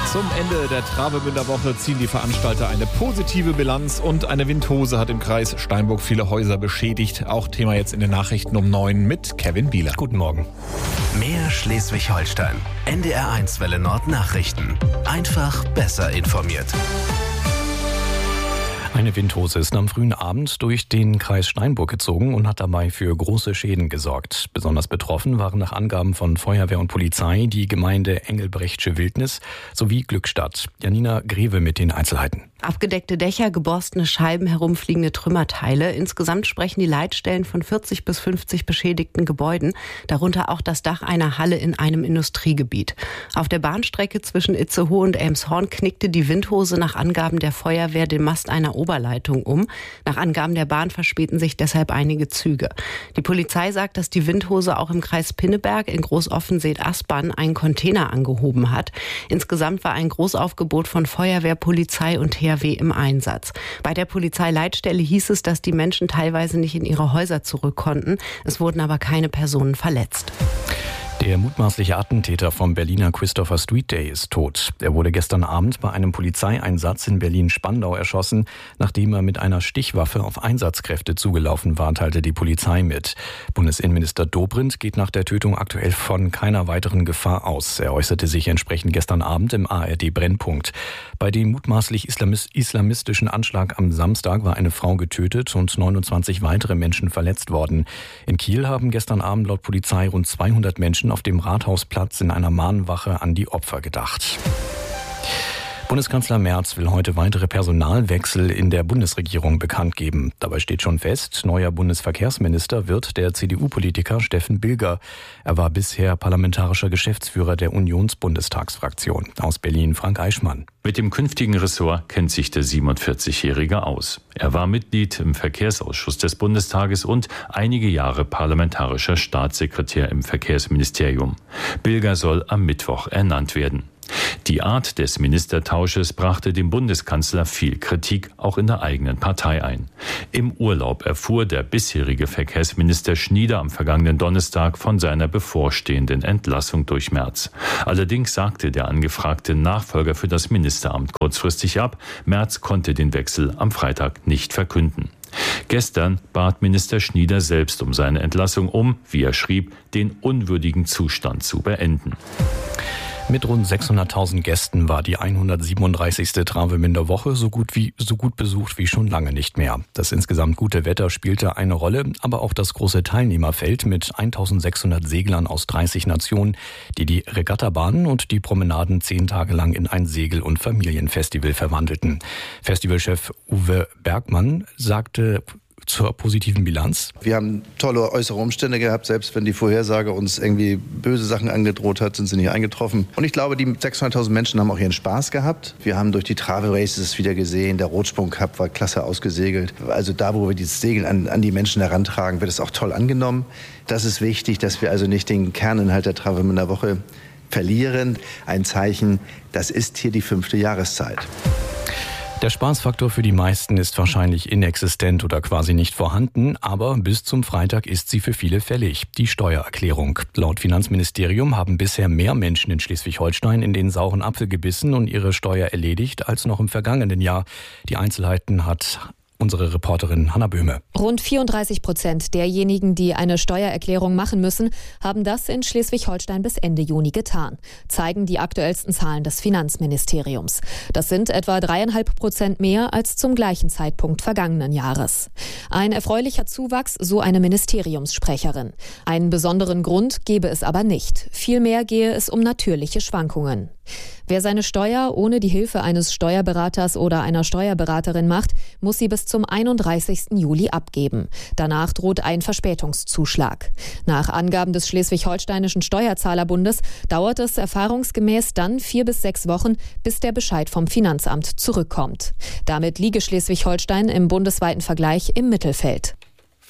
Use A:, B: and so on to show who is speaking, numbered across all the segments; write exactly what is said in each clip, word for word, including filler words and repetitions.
A: Zum Ende der Travemünder Woche ziehen die Veranstalter eine positive Bilanz und eine Windhose hat im Kreis Steinburg viele Häuser beschädigt. Auch Thema jetzt in den Nachrichten um neun mit Kevin Bieler.
B: Guten Morgen.
C: Mehr Schleswig-Holstein. N D R eins Welle Nord Nachrichten. Einfach besser informiert.
B: Eine Windhose ist am frühen Abend durch den Kreis Steinburg gezogen und hat dabei für große Schäden gesorgt. Besonders betroffen waren nach Angaben von Feuerwehr und Polizei die Gemeinde Engelbrechtsche Wildnis sowie Glückstadt. Janina Greve mit den Einzelheiten.
D: Abgedeckte Dächer, geborstene Scheiben, herumfliegende Trümmerteile. Insgesamt sprechen die Leitstellen von vierzig bis fünfzig beschädigten Gebäuden, darunter auch das Dach einer Halle in einem Industriegebiet. Auf der Bahnstrecke zwischen Itzehoe und Elmshorn knickte die Windhose nach Angaben der Feuerwehr den Mast einer Oberleitung um. Nach Angaben der Bahn verspäten sich deshalb einige Züge. Die Polizei sagt, dass die Windhose auch im Kreis Pinneberg in Großoffenseet-Aspern einen Container angehoben hat. Insgesamt war ein Großaufgebot von Feuerwehr, Polizei und T H W im Einsatz. Bei der Polizeileitstelle hieß es, dass die Menschen teilweise nicht in ihre Häuser zurück konnten. Es wurden aber keine Personen verletzt.
B: Der mutmaßliche Attentäter vom Berliner Christopher Street Day ist tot. Er wurde gestern Abend bei einem Polizeieinsatz in Berlin-Spandau erschossen, nachdem er mit einer Stichwaffe auf Einsatzkräfte zugelaufen war, teilte die Polizei mit. Bundesinnenminister Dobrindt geht nach der Tötung aktuell von keiner weiteren Gefahr aus. Er äußerte sich entsprechend gestern Abend im A R D-Brennpunkt. Bei dem mutmaßlich islamistischen Anschlag am Samstag war eine Frau getötet und neunundzwanzig weitere Menschen verletzt worden. In Kiel haben gestern Abend laut Polizei rund zweihundert Menschen auf dem Rathausplatz in einer Mahnwache an die Opfer gedacht. Bundeskanzler Merz will heute weitere Personalwechsel in der Bundesregierung bekannt geben. Dabei steht schon fest, neuer Bundesverkehrsminister wird der C D U-Politiker Steffen Bilger. Er war bisher parlamentarischer Geschäftsführer der Unionsbundestagsfraktion. Aus Berlin Frank Eichmann.
E: Mit dem künftigen Ressort kennt sich der siebenundvierzigjährige aus. Er war Mitglied im Verkehrsausschuss des Bundestages und einige Jahre parlamentarischer Staatssekretär im Verkehrsministerium. Bilger soll am Mittwoch ernannt werden. Die Art des Ministertausches brachte dem Bundeskanzler viel Kritik, auch in der eigenen Partei ein. Im Urlaub erfuhr der bisherige Verkehrsminister Schnieder am vergangenen Donnerstag von seiner bevorstehenden Entlassung durch Merz. Allerdings sagte der angefragte Nachfolger für das Ministeramt kurzfristig ab. Merz konnte den Wechsel am Freitag nicht verkünden. Gestern bat Minister Schnieder selbst um seine Entlassung, um, wie er schrieb, den unwürdigen Zustand zu beenden.
B: Mit rund sechshunderttausend Gästen war die hundertsiebenunddreißigste Travemünder Woche so gut wie so gut besucht wie schon lange nicht mehr. Das insgesamt gute Wetter spielte eine Rolle, aber auch das große Teilnehmerfeld mit eintausendsechshundert Seglern aus dreißig Nationen, die die Regattabahnen und die Promenaden zehn Tage lang in ein Segel- und Familienfestival verwandelten. Festivalchef Uwe Bergmann sagte zur positiven Bilanz.
F: Wir haben tolle äußere Umstände gehabt, selbst wenn die Vorhersage uns irgendwie böse Sachen angedroht hat, sind sie nicht eingetroffen. Und ich glaube, die sechshunderttausend Menschen haben auch ihren Spaß gehabt. Wir haben durch die Travel Races wieder gesehen, der Rotsprung Cup war klasse ausgesegelt. Also da, wo wir dieses Segeln an, an die Menschen herantragen, wird es auch toll angenommen. Das ist wichtig, dass wir also nicht den Kerninhalt der Travemünder Woche verlieren. Ein Zeichen, das ist hier die fünfte Jahreszeit.
B: Der Spaßfaktor für die meisten ist wahrscheinlich inexistent oder quasi nicht vorhanden, aber bis zum Freitag ist sie für viele fällig, die Steuererklärung. Laut Finanzministerium haben bisher mehr Menschen in Schleswig-Holstein in den sauren Apfel gebissen und ihre Steuer erledigt als noch im vergangenen Jahr. Die Einzelheiten hat unsere Reporterin Hanna Böhme.
G: Rund vierunddreißig Prozent derjenigen, die eine Steuererklärung machen müssen, haben das in Schleswig-Holstein bis Ende Juni getan, zeigen die aktuellsten Zahlen des Finanzministeriums. Das sind etwa dreieinhalb Prozent mehr als zum gleichen Zeitpunkt vergangenen Jahres. Ein erfreulicher Zuwachs, so eine Ministeriumssprecherin. Einen besonderen Grund gebe es aber nicht. Vielmehr gehe es um natürliche Schwankungen. Wer seine Steuer ohne die Hilfe eines Steuerberaters oder einer Steuerberaterin macht, muss sie bis zum einunddreißigsten Juli abgeben. Danach droht ein Verspätungszuschlag. Nach Angaben des Schleswig-Holsteinischen Steuerzahlerbundes dauert es erfahrungsgemäß dann vier bis sechs Wochen, bis der Bescheid vom Finanzamt zurückkommt. Damit liege Schleswig-Holstein im bundesweiten Vergleich im Mittelfeld.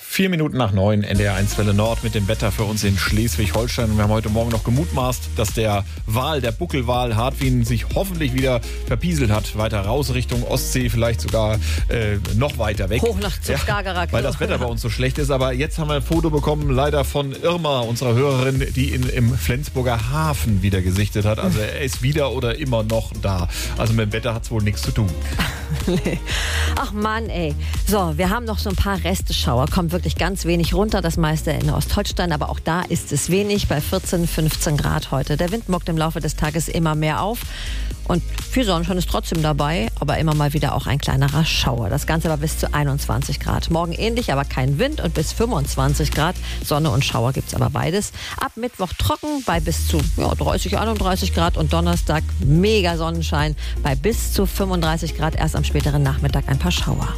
A: Vier Minuten nach neun, N D R eins Welle Nord mit dem Wetter für uns in Schleswig-Holstein. Wir haben heute Morgen noch gemutmaßt, dass der Wal, der Buckelwal Hartwin sich hoffentlich wieder verpieselt hat. Weiter raus Richtung Ostsee, vielleicht sogar äh, noch weiter weg.
H: Hoch nach zum Skagerrak.
A: Ja, weil das Wetter bei uns so schlecht ist. Aber jetzt haben wir ein Foto bekommen, leider von Irma, unserer Hörerin, die ihn im Flensburger Hafen wieder gesichtet hat. Also er ist wieder oder immer noch da. Also mit dem Wetter hat es wohl nichts zu tun.
H: Nee. Ach Mann, ey. So, wir haben noch so ein paar Resteschauer. Kommt wirklich ganz wenig runter. Das meiste in Ostholstein. Aber auch da ist es wenig. Bei vierzehn, fünfzehn Grad heute. Der Wind mockt im Laufe des Tages immer mehr auf. Und viel Sonnenschein ist trotzdem dabei. Aber immer mal wieder auch ein kleinerer Schauer. Das Ganze war bis zu einundzwanzig Grad. Morgen ähnlich, aber kein Wind. Und bis fünfundzwanzig Grad. Sonne und Schauer gibt es aber beides. Ab Mittwoch trocken bei bis zu ja, dreißig, einunddreißig Grad. Und Donnerstag mega Sonnenschein bei bis zu fünfunddreißig Grad. Erst am späteren Nachmittag ein paar Schauer.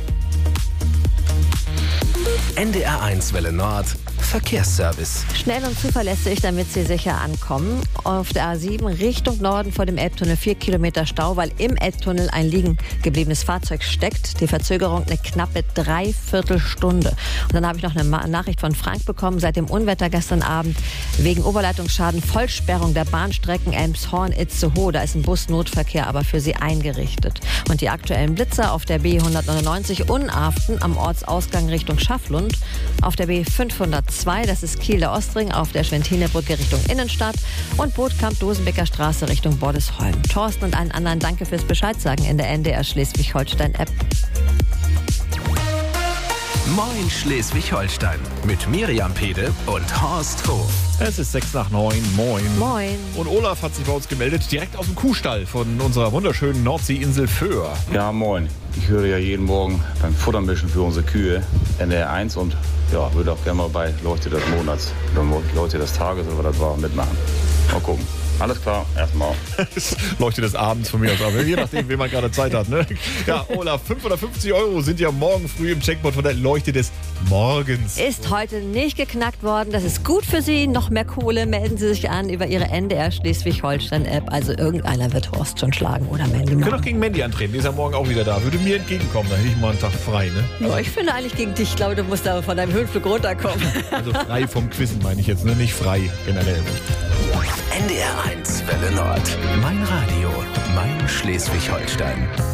C: N D R eins Welle Nord Verkehrsservice.
H: Schnell und zuverlässig, damit Sie sicher ankommen. Auf der A sieben Richtung Norden vor dem Elbtunnel vier Kilometer Stau, weil im Elbtunnel ein liegen gebliebenes Fahrzeug steckt. Die Verzögerung eine knappe Dreiviertelstunde. Und dann habe ich noch eine Nachricht von Frank bekommen. Seit dem Unwetter gestern Abend wegen Oberleitungsschaden Vollsperrung der Bahnstrecken Elmshorn-Itzehoe. Da ist ein Busnotverkehr aber für Sie eingerichtet. Und die aktuellen Blitzer auf der B hundertneunundneunzig Unaften am Ortsausgang Richtung Schafflund. Auf der B fünfhundertzwei, das ist Kiel der Ostring, auf der Schwentinerbrücke Richtung Innenstadt und Bootkamp-Dosenbecker Straße Richtung Bordesholm. Thorsten und allen anderen danke fürs Bescheidsagen in der N D R Schleswig-Holstein-App.
C: Moin Schleswig-Holstein mit Miriam Pede und Horst Hof.
A: Es ist sechs nach neun. Moin.
H: Moin.
A: Und Olaf hat sich bei uns gemeldet, direkt aus dem Kuhstall von unserer wunderschönen Nordseeinsel Föhr.
I: Ja, moin. Ich höre ja jeden Morgen beim Futtermischen für unsere Kühe N D R eins und ja, würde auch gerne mal bei Leuchte des Monats oder Leuchte des Tages oder was das war mitmachen. Mal gucken. Alles klar, erstmal.
A: Leuchte des Abends von mir aus, aber je nachdem, wie man gerade Zeit hat. Ne? Ja, Olaf, fünfhundertfünfzig Euro sind ja morgen früh im Checkpot von der Leuchte des Morgens.
H: Ist heute nicht geknackt worden. Das ist gut für Sie. Noch mehr Kohle. Melden Sie sich an über Ihre N D R Schleswig-Holstein-App. Also irgendeiner wird Horst schon schlagen oder Mandy.
A: Wir können doch gegen Mandy antreten. Die ist ja morgen auch wieder da. Würde mir entgegenkommen. Da hätte ich mal einen Tag frei. Ne?
H: Ja, ich finde eigentlich gegen dich. Ich glaube, du musst aber von deinem Höhenflug runterkommen.
A: Also frei vom Quizzen meine ich jetzt. Ne? Nicht frei generell.
C: N D R eins Welle Nord. Mein Radio, mein Schleswig-Holstein.